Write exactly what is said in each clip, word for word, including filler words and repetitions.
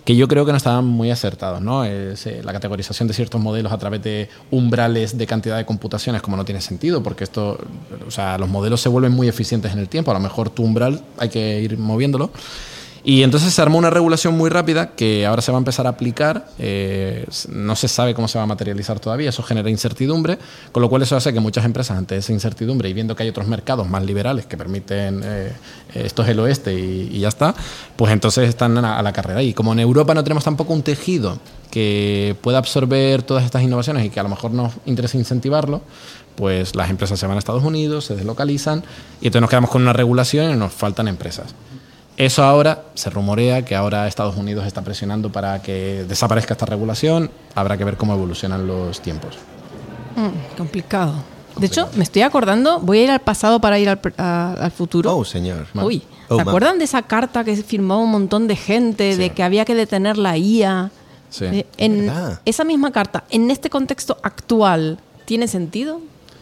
que yo creo que no estaban muy acertados, ¿no? Es, eh, la categorización de ciertos modelos a través de umbrales de cantidad de computaciones, como no tiene sentido, porque esto, o sea, los modelos se vuelven muy eficientes en el tiempo, a lo mejor tu umbral hay que ir moviéndolo. Y entonces se armó una regulación muy rápida que ahora se va a empezar a aplicar. Eh, no se sabe cómo se va a materializar todavía. Eso genera incertidumbre, con lo cual eso hace que muchas empresas, ante esa incertidumbre y viendo que hay otros mercados más liberales que permiten eh, esto es el oeste y, y ya está, pues entonces están a, a la carrera. Y como en Europa no tenemos tampoco un tejido que pueda absorber todas estas innovaciones y que a lo mejor nos interesa incentivarlo, pues las empresas se van a Estados Unidos, se deslocalizan y entonces nos quedamos con una regulación y nos faltan empresas. Eso ahora se rumorea que ahora Estados Unidos está presionando para que desaparezca esta regulación. Habrá que ver cómo evolucionan los tiempos. Mm, complicado. complicado. De hecho, me estoy acordando, voy a ir al pasado para ir al, a, al futuro. Oh, señor. Uy, oh, ¿se acuerdan de esa carta que firmó un montón de gente sí. de que había que detener la I A? Sí. Eh, en ¿verdad? Esa misma carta, en este contexto actual, ¿tiene sentido?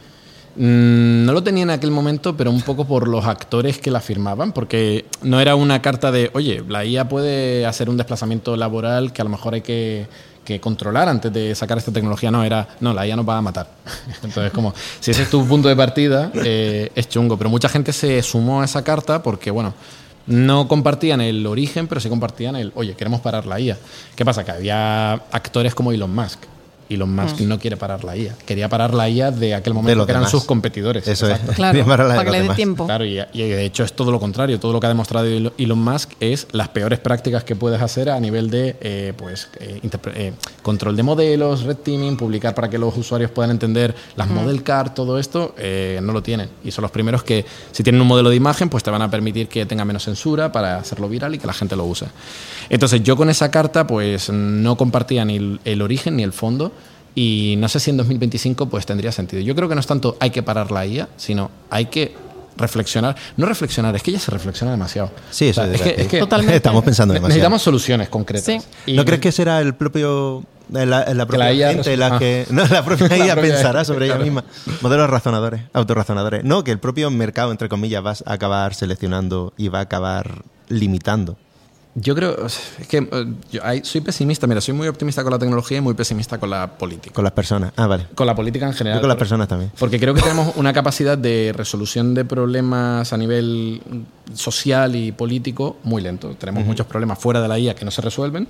No lo tenía en aquel momento, pero un poco por los actores que la firmaban, porque no era una carta de, oye, la I A puede hacer un desplazamiento laboral que a lo mejor hay que, que controlar antes de sacar esta tecnología. No, era, no, la I A nos va a matar. Entonces, como, si ese es tu punto de partida, eh, es chungo. Pero mucha gente se sumó a esa carta porque, bueno, no compartían el origen, pero sí compartían el, oye, queremos parar la I A. ¿Qué pasa? Que había actores como Elon Musk. Elon Musk mm. no quiere parar la I A. Quería parar la I A de aquel momento de que eran demás. sus competidores. Eso exacto. es. Claro, para, para que le dé tiempo. Claro, y, y de hecho es todo lo contrario. Todo lo que ha demostrado Elon Musk es las peores prácticas que puedes hacer a nivel de eh, pues, eh, eh, control de modelos, red teaming, publicar para que los usuarios puedan entender las mm. model car, todo esto, eh, no lo tienen. Y son los primeros que, si tienen un modelo de imagen, pues te van a permitir que tenga menos censura para hacerlo viral y que la gente lo use. Entonces yo con esa carta pues no compartía ni el, el origen ni el fondo. Y no sé si en dos mil veinticinco pues tendría sentido. Yo creo que no es tanto hay que parar la I A, sino hay que reflexionar. No reflexionar, es que ya se reflexiona demasiado. Sí, eso o sea, es, es, que, es que totalmente. Estamos pensando demasiado. Necesitamos soluciones concretas. Sí. Y ¿No crees que será el propio la, la propia la I A gente la ah. que no la propia la I A propia pensará sobre claro. ella misma? Modelos razonadores, autorrazonadores. No, que el propio mercado, entre comillas, va a acabar seleccionando y va a acabar limitando. Yo creo, es que yo soy pesimista, mira, soy muy optimista con la tecnología y muy pesimista con la política. Con las personas, ah, vale. Con la política en general. Yo con las personas también. Porque creo que tenemos una capacidad de resolución de problemas a nivel social y político muy lento. Tenemos uh-huh. muchos problemas fuera de la I A que no se resuelven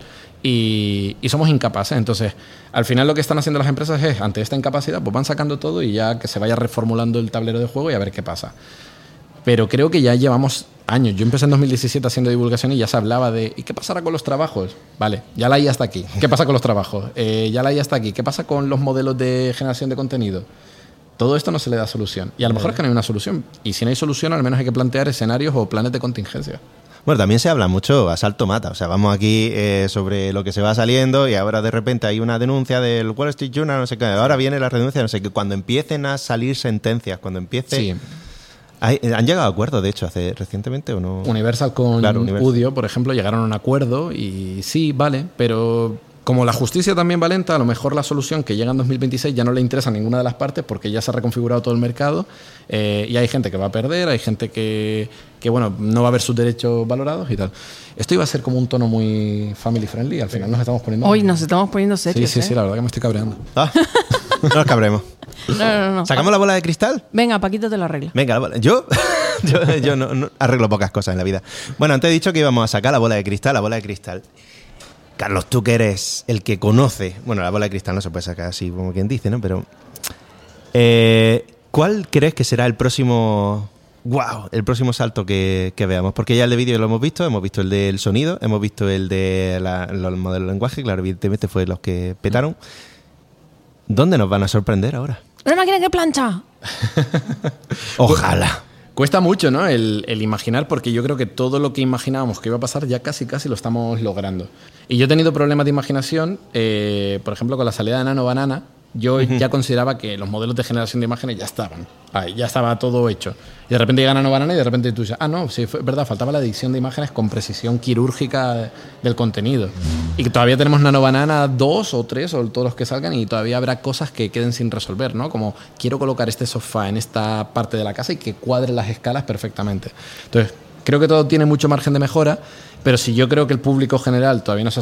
y, y somos incapaces. Entonces, al final lo que están haciendo las empresas es, ante esta incapacidad, pues van sacando todo y ya que se vaya reformulando el tablero de juego y a ver qué pasa. Pero creo que ya llevamos años. Yo empecé en dos mil diecisiete haciendo divulgación y ya se hablaba de ¿y qué pasará con los trabajos? Vale, ya la I A está aquí. ¿Qué pasa con los trabajos? Eh, ya la I A está aquí. ¿Qué pasa con los modelos de generación de contenido? Todo esto no se le da solución. Y a lo mejor es que no hay una solución. Y si no hay solución, al menos hay que plantear escenarios o planes de contingencia. Bueno, también se habla mucho asalto mata. O sea, vamos aquí eh, sobre lo que se va saliendo y ahora de repente hay una denuncia del Wall Street Journal, no sé qué. Ahora viene la denuncia, no sé qué. Cuando empiecen a salir sentencias, cuando empiece... Sí. Hay, ¿Han llegado a acuerdo, de hecho, hace recientemente o no? Universal con claro, Universal. Udio, por ejemplo, llegaron a un acuerdo y sí, vale, pero como la justicia también va lenta, a lo mejor la solución que llega en dos mil veintiséis ya no le interesa a ninguna de las partes porque ya se ha reconfigurado todo el mercado eh, y hay gente que va a perder, hay gente que, que, bueno, no va a ver sus derechos valorados y tal. Esto iba a ser como un tono muy family friendly, al final nos estamos poniendo... Hoy nos estamos poniendo serios, Sí, sí, ¿eh? sí, la verdad que me estoy cabreando. Ah, no nos cabremos. No, no, no. ¿Sacamos la bola de cristal? Venga, Paquito te la arregla. Venga, la bola. Yo, yo, yo no, no arreglo pocas cosas en la vida. Bueno, antes he dicho que íbamos a sacar la bola de cristal, la bola de cristal. Carlos, tú que eres el que conoce... Bueno, la bola de cristal no se puede sacar así como quien dice, ¿no? Pero... Eh, ¿cuál crees que será el próximo... ¡Wow! El próximo salto que, que veamos. Porque ya el de vídeo lo hemos visto, hemos visto el del sonido, hemos visto el de la, los modelos de lenguaje, claro, evidentemente fue los que petaron. ¿Dónde nos van a sorprender ahora? ¡Una máquina que plancha! Ojalá. Cuesta mucho, ¿no? El, el imaginar, porque yo creo que todo lo que imaginábamos que iba a pasar ya casi casi lo estamos logrando. Y yo he tenido problemas de imaginación, eh, por ejemplo, con la salida de Nano Banana. Yo uh-huh. ya consideraba que los modelos de generación de imágenes ya estaban. Ahí, ya estaba todo hecho. Y de repente llega Nano Banana y de repente tú dices, ah, no, sí, es verdad, faltaba la edición de imágenes con precisión quirúrgica del contenido. Y que todavía tenemos Nano Banana dos o tres o todos los que salgan y todavía habrá cosas que queden sin resolver, ¿no? Como quiero colocar este sofá en esta parte de la casa y que cuadren las escalas perfectamente. Entonces, creo que todo tiene mucho margen de mejora, pero si yo creo que el público general todavía no se